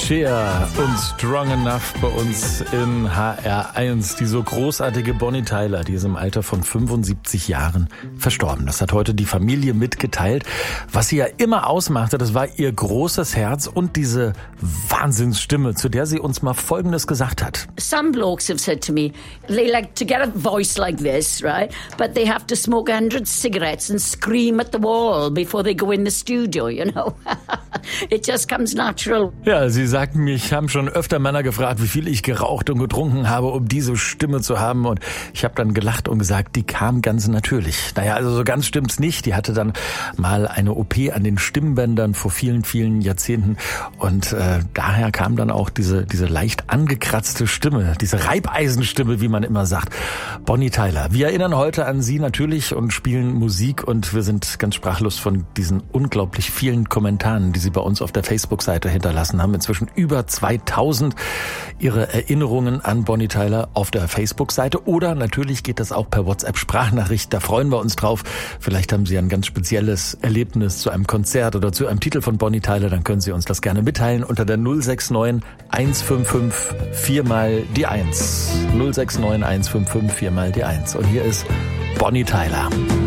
Cher und Strong Enough bei uns in HR1. Die so großartige Bonnie Tyler, die ist im Alter von 75 Jahren verstorben. Das hat heute die Familie mitgeteilt. Was sie ja immer ausmachte, das war ihr großes Herz und diese Wahnsinnsstimme, zu der sie uns mal Folgendes gesagt hat. Some blokes have said to me, they like to get a voice like this, right? But they have to smoke 100 cigarettes and scream at the wall before they go in the studio, you know. It just comes natural. Ja, sie sagten, mich haben schon öfter Männer gefragt, wie viel ich geraucht und getrunken habe, um diese Stimme zu haben. Und ich habe dann gelacht und gesagt, die kam ganz natürlich. Naja, also so ganz stimmt's nicht. Die hatte dann mal eine OP an den Stimmbändern vor vielen, vielen Jahrzehnten. Und daher kam dann auch diese leicht angekratzte Stimme, diese Reibeisenstimme, wie man immer sagt. Bonnie Tyler. Wir erinnern heute an sie natürlich und spielen Musik. Und wir sind ganz sprachlos von diesen unglaublich vielen Kommentaren, die sie bei uns auf der Facebook-Seite hinterlassen haben. Inzwischen über 2000 ihre Erinnerungen an Bonnie Tyler auf der Facebook-Seite. Oder natürlich geht das auch per WhatsApp-Sprachnachricht. Da freuen wir uns drauf. Vielleicht haben Sie ein ganz spezielles Erlebnis zu einem Konzert oder zu einem Titel von Bonnie Tyler. Dann können Sie uns das gerne mitteilen unter der 069 155 4 mal die 1. 069 155 4 mal die 1. Und hier ist Bonnie Tyler.